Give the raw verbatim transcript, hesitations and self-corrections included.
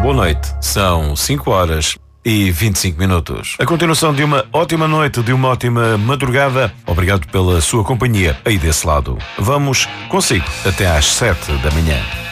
Boa noite, são cinco horas e vinte e cinco minutos. A continuação de uma ótima noite, de uma ótima madrugada. Obrigado pela sua companhia aí desse lado. Vamos consigo até às sete da manhã.